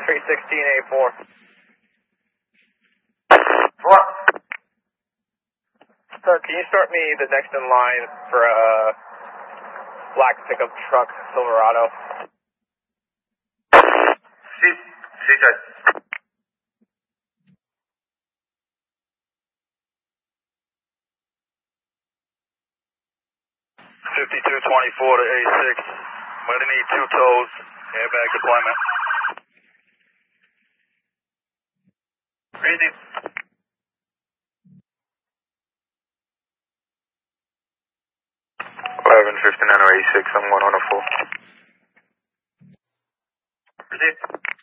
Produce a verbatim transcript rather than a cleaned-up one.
three sixteen A four. Four. Sir, can you start me the next in line for a black pickup truck, Silverado? Sí, sí, sir. fifty-two twenty-four to A six. I'm going to need two tows. Airbag deployment. Ready. eleven fifty-nine or A six. I'm one on a full. Ready.